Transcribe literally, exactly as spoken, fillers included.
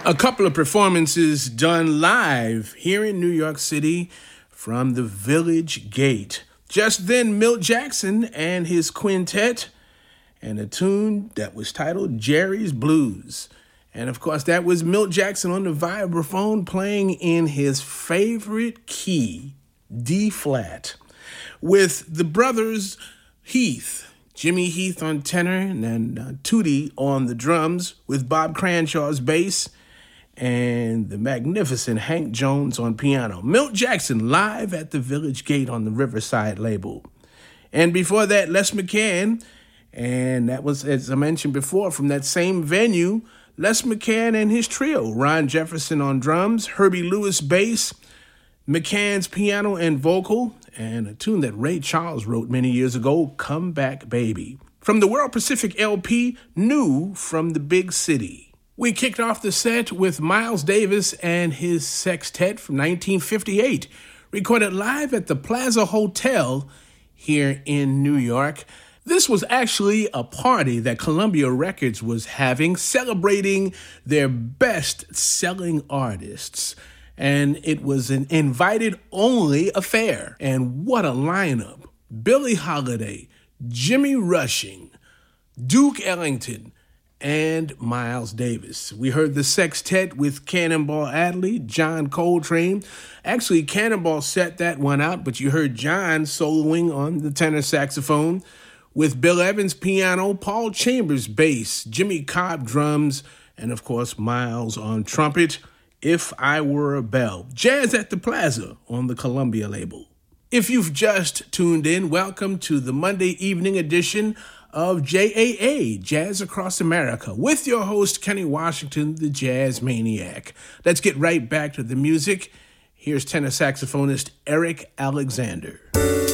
A couple of performances done live here in New York City from the Village Gate. Just then, Milt Jackson and his quintet, and a tune that was titled Jerry's Blues. And of course, that was Milt Jackson on the vibraphone playing in his favorite key, D-flat, with the brothers Heath, Jimmy Heath on tenor, and then uh, Tootie on the drums, with Bob Cranshaw's bass, and the magnificent Hank Jones on piano. Milt Jackson live at the Village Gate on the Riverside label. And before that, Les McCann, and that was, as I mentioned before, from that same venue, Les McCann and his trio, Ron Jefferson on drums, Herbie Lewis bass, McCann's piano and vocal, and a tune that Ray Charles wrote many years ago, Come Back Baby. From the World Pacific L P, New from the Big City. We kicked off the set with Miles Davis and his sextet from nineteen fifty-eight, recorded live at the Plaza Hotel here in New York. This was actually a party that Columbia Records was having, celebrating their best-selling artists. And it was an invited-only affair. And what a lineup. Billie Holiday, Jimmy Rushing, Duke Ellington, and Miles Davis. We heard the sextet with Cannonball Adderley, John Coltrane. Actually, Cannonball set that one out, but you heard John soloing on the tenor saxophone with Bill Evans piano, Paul Chambers bass, Jimmy Cobb drums, and of course, Miles on trumpet. If I Were a Bell. Jazz at the Plaza on the Columbia label. If you've just tuned in, welcome to the Monday evening edition of J A A, Jazz Across America, with your host, Kenny Washington, the Jazz Maniac. Let's get right back to the music. Here's tenor saxophonist Eric Alexander.